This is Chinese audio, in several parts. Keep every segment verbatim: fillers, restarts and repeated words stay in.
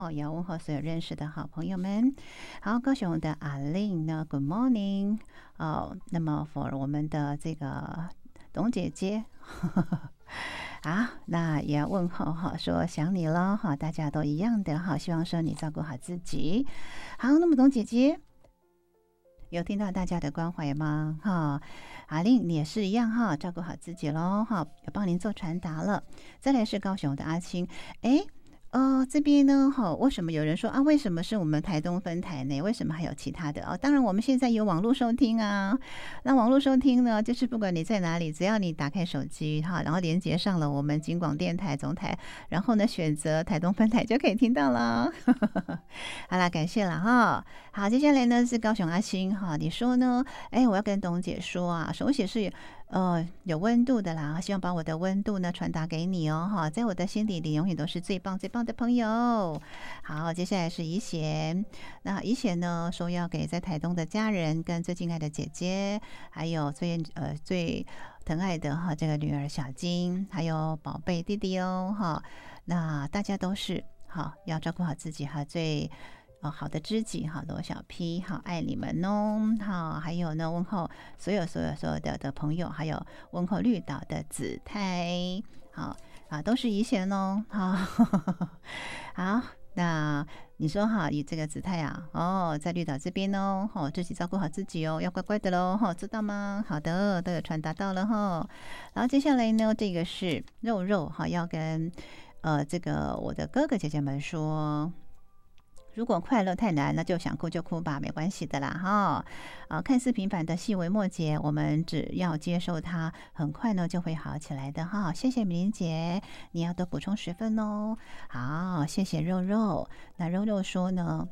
哦，也要问候所有认识的好朋友们。好，高雄的阿令呢 ，Good morning。哦，那么 for 我们的这个董姐姐，好，那也要问候哈，说想你了哈，大家都一样的哈，希望说你照顾好自己。好，那么董姐姐有听到大家的关怀吗？哈，阿令你也是一样哈，照顾好自己喽哈，有帮您做传达了。再来是高雄的阿青，哎。哦，这边呢，哈，为什么有人说啊？为什么是我们台东分台呢？为什么还有其他的？哦，当然我们现在有网络收听啊。那网络收听呢，就是不管你在哪里，只要你打开手机哈，然后连接上了我们警广电台总台，然后呢选择台东分台就可以听到了。好啦，感谢了哈。好，接下来呢是高雄阿星哈，你说呢？哎，我要跟董姐说啊，手写是。呃，有温度的啦，希望把我的温度呢传达给你哦，哈，在我的心底里永远都是最棒最棒的朋友。好，接下来是怡贤，那怡贤呢说要给在台东的家人跟最敬爱的姐姐，还有最呃最疼爱的哈这个女儿小金，还有宝贝弟弟哦，哈，那大家都是好要照顾好自己哈，最。哦，好的知己哈，罗小 P， 好爱你们哦，好，还有呢，问候所有所有所有的的朋友，还有问候绿岛的子泰，好啊，都是宜贤哦，好，好，那你说哈，以这个子泰啊，哦，在绿岛这边哦，哦，自己照顾好自己哦，要乖乖的喽，哈，知道吗？好的，都有传达到了哈，然后接下来呢，这个是肉肉哈，要跟呃这个我的哥哥姐姐们说。如果快乐太难，那就想哭就哭吧，没关系的啦哈。啊，看似平凡的细微末节，我们只要接受它，很快呢就会好起来的哈。谢谢米玲姐，你要多补充十分哦。好，谢谢肉肉。那肉肉说呢？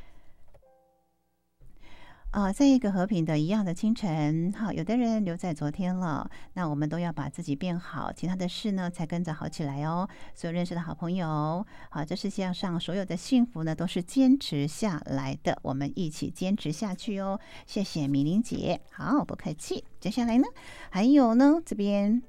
啊、呃，在一个和平的一样的清晨，好，有的人留在昨天了，那我们都要把自己变好，其他的事呢才跟着好起来哦。所有认识的好朋友，好，这世界上所有的幸福呢都是坚持下来的，我们一起坚持下去哦。谢谢米玲姐，好，不客气。接下来呢，还有呢，这边。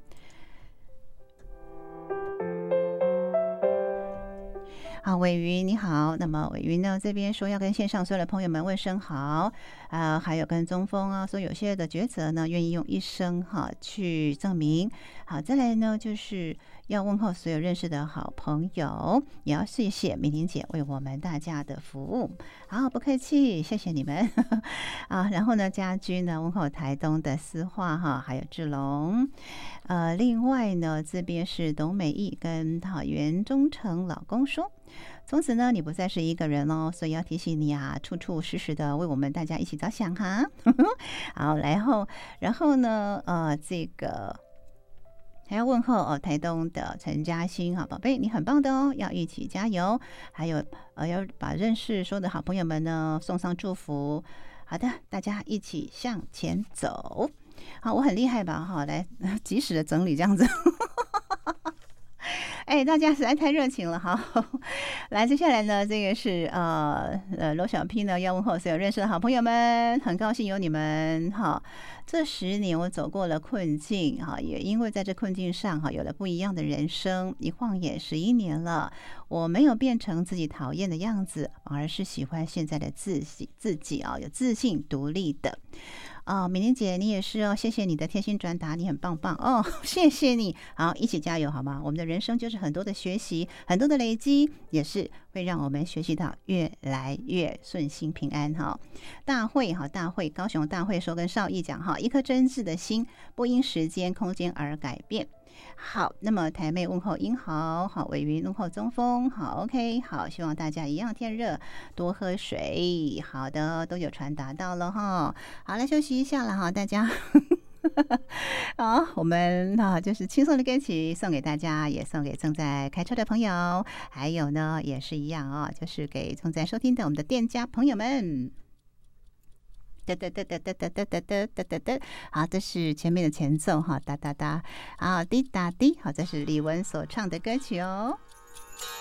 好，伟云你好。那么伟云呢这边说要跟线上所有的朋友们问声好啊、呃，还有跟中锋啊说有些的抉择呢愿意用一生哈去证明。好，再来呢就是要问候所有认识的好朋友，也要谢谢美玲姐为我们大家的服务。好，不客气，谢谢你们啊。然后呢家居呢问候台东的思化哈，还有志龙。呃，另外呢这边是董美意跟好袁忠诚老公说。从此呢，你不再是一个人哦，所以要提醒你啊，处处时时的为我们大家一起着想哈。好，然后，然后呢，呃，这个还要问候哦，台东的陈嘉欣哈，宝贝，你很棒的哦，要一起加油。还有呃，要把认识说的好朋友们呢送上祝福。好的，大家一起向前走。好，我很厉害吧？哈，来及时的整理这样子。哎，大家实在太热情了哈！来，接下来呢，这个是呃呃罗小 P 呢要问候所有认识的好朋友们，很高兴有你们哈。这十年我走过了困境哈，也因为在这困境上哈，有了不一样的人生。一晃眼十一年了，我没有变成自己讨厌的样子，而是喜欢现在的自己自己啊，有自信独立的。啊、哦，美玲姐，你也是哦，谢谢你的贴心转达，你很棒棒哦，谢谢你。好，一起加油好吗？我们的人生就是很多的学习，很多的累积，也是会让我们学习到越来越顺心平安哈。大会哈，大会高雄大会说跟少义讲哈，一颗真挚的心不因时间空间而改变。好，那么台妹问候英豪，好，伟云问候中锋，好 OK， 好，希望大家一样天热，多喝水。好的，都有传达到了哈。好，来休息一下了哈，大家。好，我们啊就是轻松的歌曲送给大家，也送给正在开车的朋友，还有呢也是一样啊、哦，就是给正在收听的我们的店家朋友们。哒哒哒哒哒哒哒哒哒哒哒哒，好，这是前面的前奏哈，哒哒哒，好，滴答滴，好，这是李玟所唱的歌曲哦。